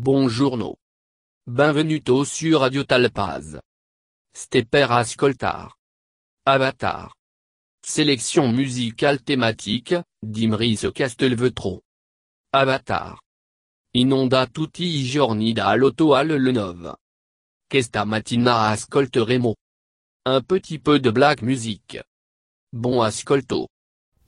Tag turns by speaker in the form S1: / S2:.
S1: Buongiorno. Benvenuto su Radio Talpaz. Ste ascoltar. Avatar. Sélection musicale thématique, d'Imris Castelvetro. Avatar. In onda tutti I giorni dall'8 alle 9. Questa mattina ascolteremo un petit peu de black music. Bon ascolto.